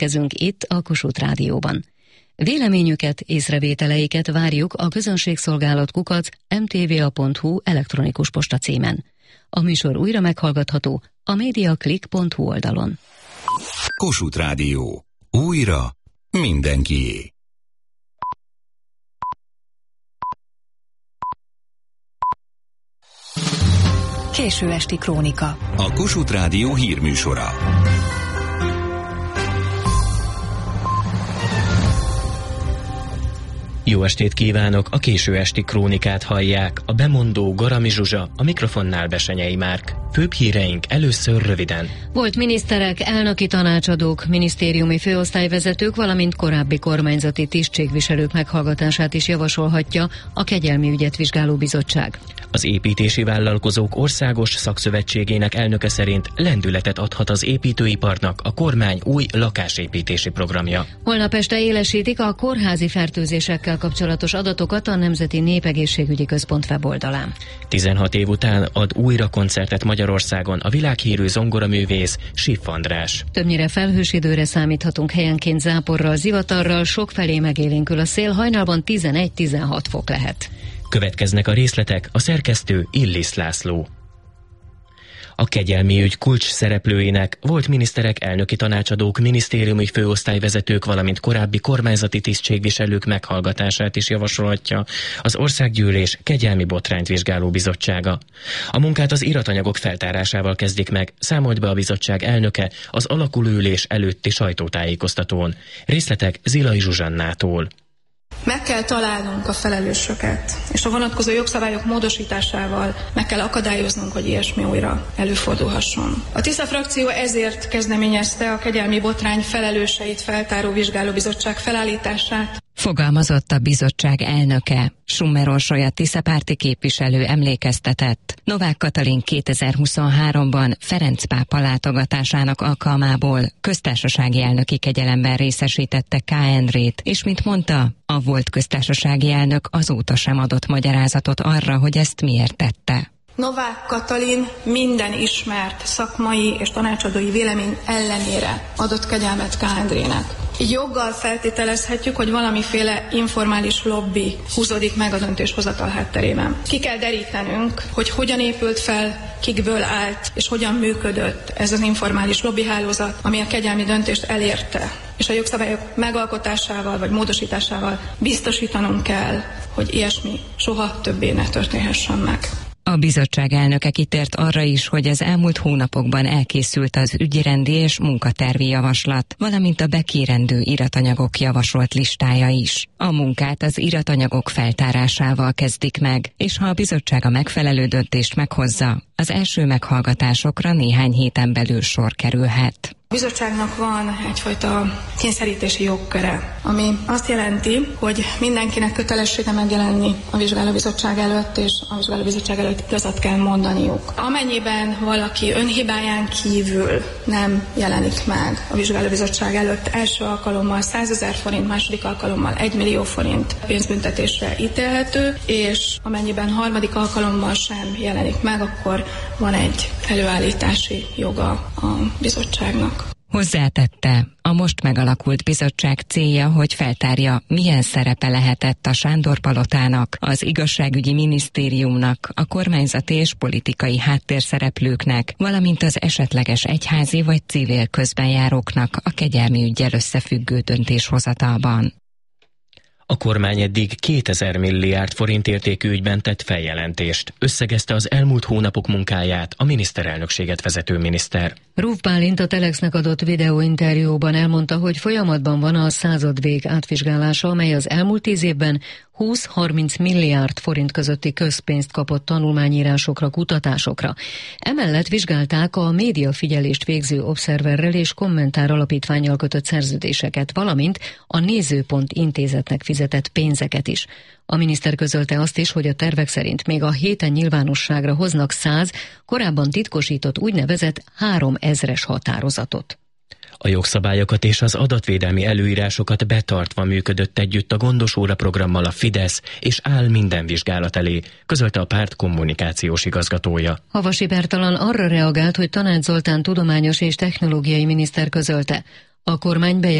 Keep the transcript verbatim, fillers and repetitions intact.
jelentkezünk itt a Kossuth Rádióban. Véleményüket, észrevételeiket várjuk a közönségszolgálat kukac em té vé á pont hú elektronikus posta címen. A műsor újra meghallgatható a mediaclick pont hú oldalon. Kossuth Rádió. Újra mindenkié. Késő esti krónika. A Kossuth Rádió hírműsora. Jó estét kívánok! A késő esti krónikát hallják. A bemondó Garami Zsuzsa, a mikrofonnál Besenyei Márk. Főbb híreink először röviden. Volt miniszterek, elnöki tanácsadók, minisztériumi főosztályvezetők, valamint korábbi kormányzati tisztségviselők meghallgatását is javasolhatja a Kegyelmi Ügyet Vizsgáló Bizottság. Az építési vállalkozók országos szakszövetségének elnöke szerint lendületet adhat az építőiparnak a kormány új lakásépítési programja. Holnap este élesítik a kórházi fertőzésekkel kapcsolatos adatokat a Nemzeti Népegészségügyi Központ weboldalán. tizenhat év után ad újra koncertet Magyarországon a világhírű zongoraművész Siff András. Többnyire felhős időre számíthatunk, helyenként záporral, zivatarral, sokfelé megélénkül a szél, hajnalban tizenegy-tizenhat fok lehet. Következnek a részletek, a szerkesztő Illis László. A kegyelmi ügy kulcs szereplőinek, volt miniszterek, elnöki tanácsadók, minisztériumi főosztályvezetők, valamint korábbi kormányzati tisztségviselők meghallgatását is javasolhatja az Országgyűlés Kegyelmi Botrányt Vizsgáló Bizottsága. A munkát az iratanyagok feltárásával kezdik meg, számolt be a bizottság elnöke az alakuló ülés előtti sajtótájékoztatón. Részletek Zilai Zsuzsannától. Meg kell találnunk a felelősöket, és a vonatkozó jogszabályok módosításával meg kell akadályoznunk, hogy ilyesmi újra előfordulhasson. A Tisza frakció ezért kezdeményezte a kegyelmi botrány felelőseit feltáró vizsgálóbizottság felállítását. Fogalmazott a bizottság elnöke. Summer Orsolya tiszapárti képviselő emlékeztetett. Novák Katalin kétezer-huszonháromban Ferenc pápa látogatásának alkalmából köztársasági elnöki kegyelemben részesítette K. Endrét, és mint mondta, a volt köztársasági elnök azóta sem adott magyarázatot arra, hogy ezt miért tette. Novák Katalin minden ismert szakmai és tanácsadói vélemény ellenére adott kegyelmet K. Endrének. Így joggal feltételezhetjük, hogy valamiféle informális lobby húzódik meg a döntéshozatal hátterében. Ki kell derítenünk, hogy hogyan épült fel, kikből állt, és hogyan működött ez az informális lobbyhálózat, ami a kegyelmi döntést elérte. És a jogszabályok megalkotásával vagy módosításával biztosítanunk kell, hogy ilyesmi soha többé ne történhessen meg. A bizottság elnöke kitért arra is, hogy az elmúlt hónapokban elkészült az ügyrendi és munkatervi javaslat, valamint a bekérendő iratanyagok javasolt listája is. A munkát az iratanyagok feltárásával kezdik meg, és ha a bizottság a megfelelő döntést meghozza, az első meghallgatásokra néhány héten belül sor kerülhet. A bizottságnak van egyfajta kényszerítési jogköre, ami azt jelenti, hogy mindenkinek kötelessége megjelenni a vizsgálóbizottság előtt, és a vizsgálóbizottság előtt igazat kell mondaniuk. Amennyiben valaki önhibáján kívül nem jelenik meg a vizsgálóbizottság előtt, első alkalommal százezer forint, második alkalommal egy millió forint pénzbüntetésre ítélhető, és amennyiben harmadik alkalommal sem jelenik meg, akkor van egy előállítási joga a bizottságnak. Hozzátette, a most megalakult bizottság célja, hogy feltárja, milyen szerepe lehetett a Sándor-palotának, az igazságügyi minisztériumnak, a kormányzati és politikai háttérszereplőknek, valamint az esetleges egyházi vagy civil közbenjáróknak a kegyelmi üggyel összefüggő döntéshozatalban. A kormány eddig kétezer milliárd forint értékű ügyben tett feljelentést. Összegezte az elmúlt hónapok munkáját a miniszterelnökséget vezető miniszter. Rúf Bálint a Telexnek adott videóinterjúban elmondta, hogy folyamatban van a századvég átvizsgálása, amely az elmúlt tíz évben húsz-harminc milliárd forint közötti közpénzt kapott tanulmányírásokra, kutatásokra. Emellett vizsgálták a médiafigyelést végző Observerrel és Kommentár alapítvánnyal kötött szerződéseket, valamint a Nézőpont intézetnek fizetett pénzeket is. A miniszter közölte azt is, hogy a tervek szerint még a héten nyilvánosságra hoznak száz, korábban titkosított úgynevezett három ezres határozatot. A jogszabályokat és az adatvédelmi előírásokat betartva működött együtt a Gondos óra programmal a Fidesz, és áll minden vizsgálat elé, közölte a párt kommunikációs igazgatója. Havasi Bertalan arra reagált, hogy Tanács Zoltán tudományos és technológiai miniszter közölte: A kormány